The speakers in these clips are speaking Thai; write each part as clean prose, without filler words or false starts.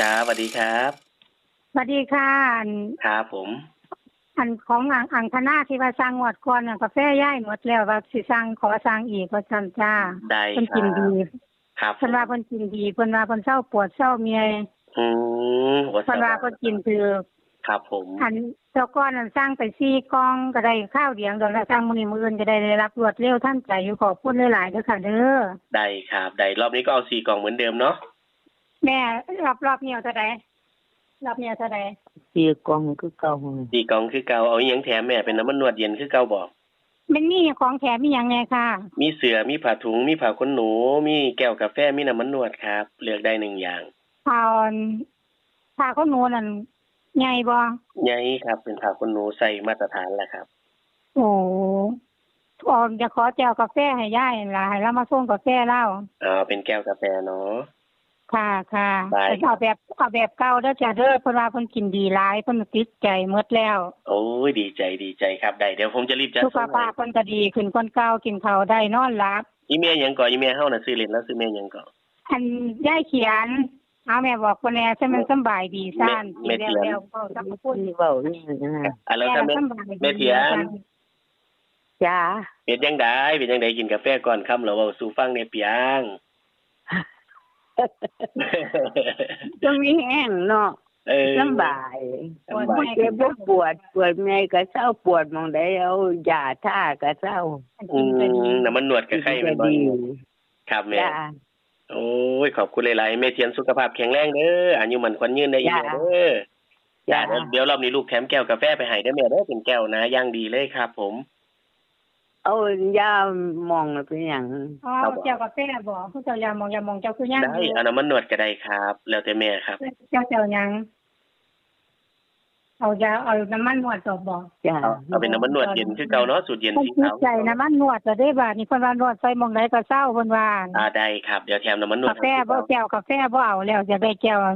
ครับสวัสดีครับสวัสดีค่ะครับผมอันของอังคณะที่ว่าสั่งงวดก่อนน่ะกาแฟย้ายหมดแล้วว่าสิสั่งขอสั่งอีกว่าซั่นจ้าได้เพิ่นครักินดีบครับเพิ่นว่าเพิ่นกินดีเพิ่นว่าเพิ่นเซาปวดเซาเมื่อยอืหัวเพิ่นว่าเพิ่นกินถือครับผมอันเจ้าก่อนนั้นสั่งไป4กล่องก็ได้ข้าวเดียวดอกแล้วสั่งมื้อนี้มื้ออื่นก็ได้รับรวดเร็วทันใจอยู่ขอบคุณหลายๆเด้อค่ะเด้อได้ครับได้รอบนี้ก็เอา4กล่องเหมือนเดิมเนาะแม่รอบนี้เอาเท่าใดรอบนี้เอาเท่าใด 4 กล่องคือเก่า 4กล่องคือเก่าเอาอีหยังแถมแม่เป็นน้ำมันนวดเย็นคือเก่าบ่มันมีของแถมมีหยังแหน่ค่ะมีเสื้อมีผ้าถุงมีผ้าขนหนูมีแก้วกาแฟมีน้ำมันนวดครับเลือกได้1อย่างผ้าขนหนูนั่นใหญ่บ่ใหญ่ครับเป็นผ้าขนหนูใส่มาตรฐานแหละครับโอ้จะขอแก้วกาแฟให้ยายล่ะให้เรามาส่งกาแฟเล่าเป็นแก้วกาแฟเนาะค่ะค่ะเอาแบบเก่าเด้อจ้ะเด้อเพิ่นว่าเพิ่นกินดีหลายเพิ่นติดใจหมดแล้วโอ้ยดีใจครับได้เดี๋ยวผมจะรีบจัดสุขภาพเพิ่นก็ดีขึ้นคนเก่ากินข้าวได้นอนหลับอีเมลหยังก่ออีเมลเฮาน่ะซื้อเล่นแล้วซื้อเมลหยังก่ออันยายเขียนเอาแม่บอกเพิ่นแน่ใช่มันสบายดีซ่านแม่เถียนแล้วก็ต้องพูดเว้านี่นะแล้วถ้าแม่เถียนจ้าเป็นจังไดกินกาแฟก่อนค่ำแล้วเว้าสู่ฟังในเปียงตรงนี้แห้งเนาะสบายบ่เจ็บบ่ปวดแม่ก็เศร้าปวดหม้องใดเอายาทาก็เศร้าน้ำมันนวดก็ไข้เป็นบ่ครับแม่โอ้ยขอบคุณหลายๆแม่เทียนสุขภาพแข็งแรงเด้ออายุมั่นขวัญยืนได้อีกเด้อจ้าเดี๋ยวรอบนี้ลูกแถมแก้วกาแฟไปให้เด้อแม่เด้อเป็นแก้วนะอย่างดีเลยครับผมเอายามองเป็นหยังแก้วกาแฟบ่ผู้เจ้ายามองเจ้าคือหยังได้เอาน้ำมันนวดก็ได้ครับแล้วแต่แม่ครับเจ้าหยังเอาน้ำมันนวดต่อบ่จ้าเอาเป็นน้ำมันนวดเย็นคือเก่าเนาะสูตรเย็นสีขาวใจน้ำมันนวดจะได้บาดนี่เพิ่นว่านวดใส่หม่องใดก็เซาเพิ่นว่าได้ครับเดี๋ยวแถมน้ำมันนวดกาแฟบ่แก้วกาแฟบ่เอาแล้วจะได้แก้วอัน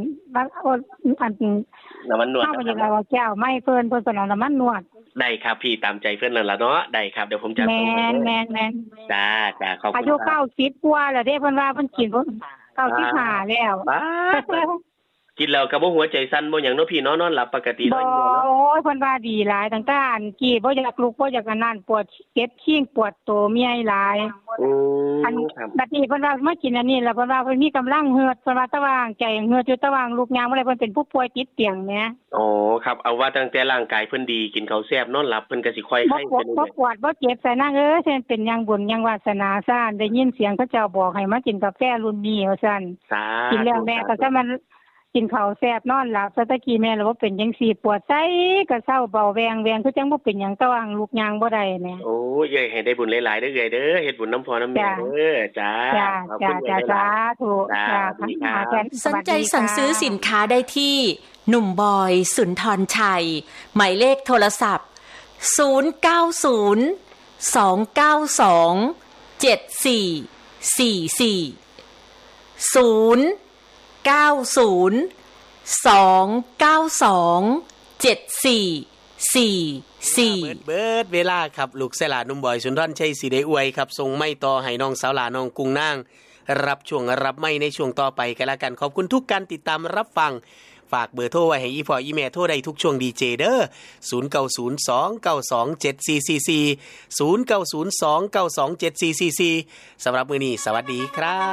น้ำมันนวดเอาอย่างเอาแก้วไม่เพิ่นเอาน้ำมันนวดได้ครับพี่ตามใจเพิ่นนั่นล่ะเนาะได้ครับเดี๋ยวผมจะแม่นจ้าขอบคุณอายุ90กว่าแล้วเด้เพิ่นว่าเพิ่นกิน95แล้วกินแล้วก็บ่หัวใจสั่นบ่หยังเนาะพี่เนาะนอนหลับปกติเนาะโอ้ยเพิ่นว่าดีหลายตั้งแต่อันกี้บ่อยากลุกบ่อยากนั่นปวดเจ็บขิ้งปวดโตเมียหลายอันบัดนี้เพิ่นว่ามากินอันนี้แล้วเพิ่นว่าเพิ่นมีกำลังเฮือดเพิ่นว่าตะวางใจเฮือดอยู่ตะวางลูกยางบ่ได้เพิ่นเป็นผู้ป่วยติดเตียงแหมอ๋อครับเอาว่าตั้งแต่ร่างกายเพิ่นดีกินข้าวแซ่บนอนหลับเพิ่นก็สิค่อยไข้เป็นบ่ปวดบ่เจ็บใส่นางเพิ่นเป็นยังบุญยังวาสนาซ่านได้ยินเสียงเขาเจ้าบอกให้มากินกาแฟรุ่นนี้ว่าซั่นกินแล้วแม่ก็จะมันกินข้าวแซ่บนอนหลับซะตะกี้แม่แล้วบ่เป็นจังซี่ปวดไส้ก็เซาเบาแวงคือจังบ่เป็นหยังตะวางลูกยางบ่ได้แม่โอ้ยเอ้ยให้ได้บุญหลายๆเด้อเอ้ยเด้อเฮ็ดบุญน้ำพ่อน้ำแม่เด้อจ้าขอบคุณจ้าสาธุจ้าสนใจสั่งซื้อสินค้าได้ที่หนุ่มบอยสุนทรชัยหมายเลขโทรศัพท์090 292 7444 090-292-7444 เบิดเวลาครับลูกเสลานุ่มบอยสุนทรชัยสิได้อวยครับส่งไม้ต่อให้น้องสาวหลาน้องกุ้งนางรับช่วงรับไม้ในช่วงต่อไปกันละกันขอบคุณทุกการติดตามรับฟังฝากเบอร์โทรไว้ให้อีพ่ออีแม่โทรได้ทุกช่วงดีเจเด้อ0902927444 0902927444สำหรับมื้อนี้สวัสดีครับ